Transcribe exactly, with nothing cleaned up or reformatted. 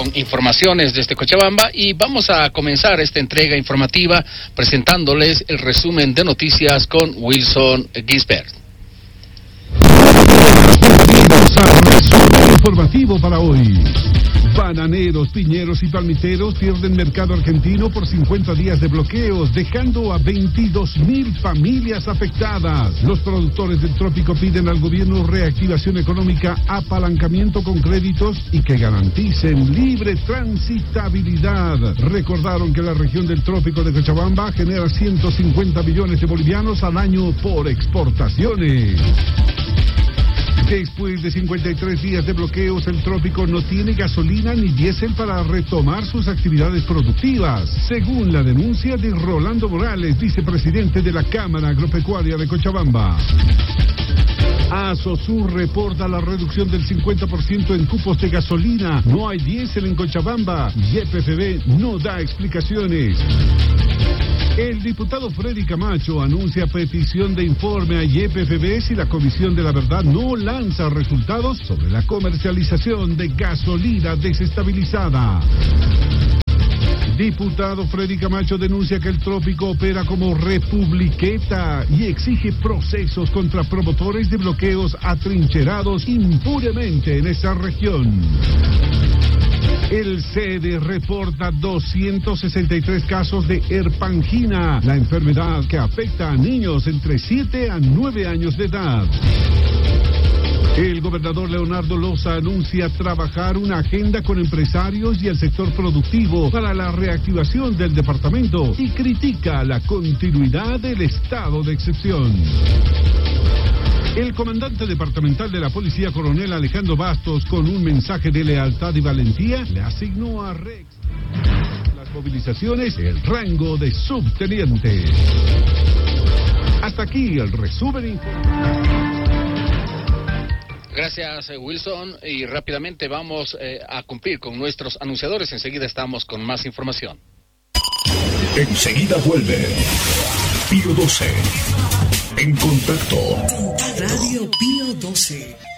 con informaciones desde Cochabamba y vamos a comenzar esta entrega informativa presentándoles el resumen de noticias con Wilson Gisbert. Bienvenidos al resumen informativo para hoy. Bananeros, piñeros y palmiteros pierden mercado argentino por cincuenta días de bloqueos, dejando a veintidós mil familias afectadas. Los productores del trópico piden al gobierno reactivación económica, apalancamiento con créditos y que garanticen libre transitabilidad. Recordaron que la región del trópico de Cochabamba genera ciento cincuenta millones de bolivianos al año por exportaciones. Después de cincuenta y tres días de bloqueos, el trópico no tiene gasolina ni diésel para retomar sus actividades productivas, según la denuncia de Rolando Morales, vicepresidente de la Cámara Agropecuaria de Cochabamba. Asosur reporta la reducción del cincuenta por ciento en cupos de gasolina. No hay diésel en Cochabamba. Y E P F B no da explicaciones. El diputado Freddy Camacho anuncia petición de informe a Y P F B si la Comisión de la Verdad no lanza resultados sobre la comercialización de gasolina desestabilizada. Diputado Freddy Camacho denuncia que el trópico opera como republiqueta y exige procesos contra promotores de bloqueos atrincherados impunemente en esa región. El C E D E reporta doscientos sesenta y tres casos de herpangina, la enfermedad que afecta a niños entre siete a nueve años de edad. El gobernador Leonardo Loza anuncia trabajar una agenda con empresarios y el sector productivo para la reactivación del departamento y critica la continuidad del estado de excepción. El comandante departamental de la Policía, coronel Alejandro Bastos, con un mensaje de lealtad y valentía, le asignó a Rex las movilizaciones el rango de subteniente. Hasta aquí el resumen informativo. Gracias, Wilson, y rápidamente vamos eh, a cumplir con nuestros anunciadores. Enseguida estamos con más información. Enseguida vuelve Pío doce. En contacto. Radio Pío doce.